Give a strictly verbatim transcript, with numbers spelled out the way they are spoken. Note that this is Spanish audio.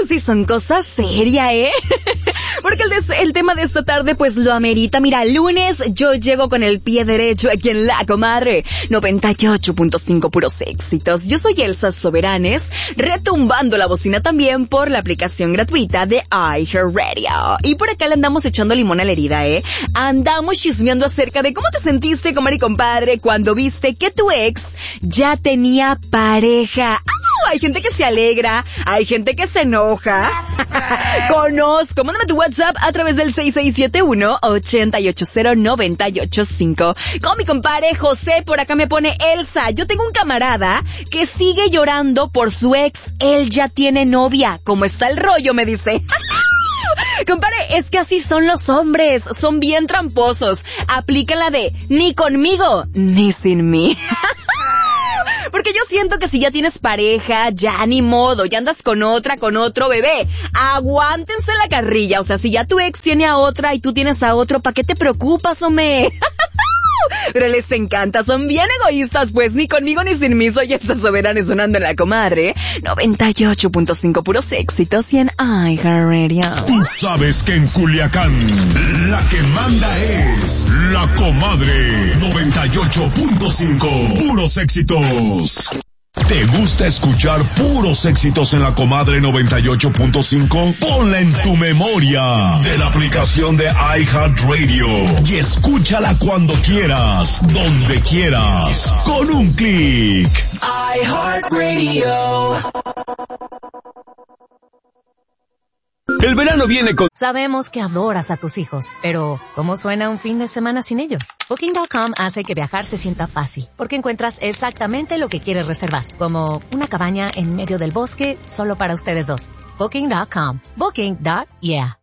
sí son cosas serias, ¿eh? Porque el, des- el tema de esta tarde pues lo amerita. Mira, lunes yo llego con el pie derecho aquí en La Comadre noventa y ocho punto cinco, puros éxitos. Yo soy Elsa Soberanes, retumbando la bocina también por la aplicación gratuita de iHeartRadio. Y por acá le andamos echando limón a la herida, ¿eh? Andamos chismeando acerca de cómo te sentiste, comadre y compadre, cuando viste que tu ex ya tenía pareja. ¡Ah! Hay gente que se alegra, hay gente que se enoja. Conozco, mándame tu WhatsApp a través del seis seis siete uno, ocho ocho cero, nueve ocho cinco. Con mi compadre José, por acá me pone Elsa. Yo tengo un camarada que sigue llorando por su ex. Él ya tiene novia. ¿Cómo está el rollo? Me dice. Compadre, es que así son los hombres. Son bien tramposos. Aplican la de ni conmigo, ni sin mí. Porque yo siento que si ya tienes pareja, ya ni modo, ya andas con otra, con otro, bebé, aguántense la carrilla. O sea, si ya tu ex tiene a otra y tú tienes a otro, ¿para qué te preocupas, hombre? Pero les encanta, son bien egoístas, pues ni conmigo ni sin mí. Soy Elsa Soberana sonando en La Comadre noventa y ocho punto cinco, puros éxitos y en iHeartRadio. Tú sabes que en Culiacán la que manda es La Comadre noventa y ocho punto cinco, puros éxitos. ¿Te gusta escuchar puros éxitos en La Comadre noventa y ocho punto cinco? Ponla en tu memoria de la aplicación de iHeartRadio y escúchala cuando quieras, donde quieras, con un clic. iHeartRadio. El verano viene con... Sabemos que adoras a tus hijos, pero ¿cómo suena un fin de semana sin ellos? Booking punto com hace que viajar se sienta fácil, porque encuentras exactamente lo que quieres reservar, como una cabaña en medio del bosque solo para ustedes dos. Booking punto com. Booking. Yeah.